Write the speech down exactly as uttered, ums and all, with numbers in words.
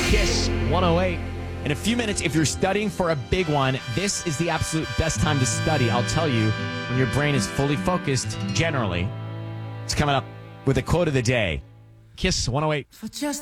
Kiss one oh eight. In a few minutes, if you're studying for a big one, this is the absolute best time to study. I'll tell you, when your brain is fully focused, generally. It's coming up with a quote of the day. Kiss one oh eight. For just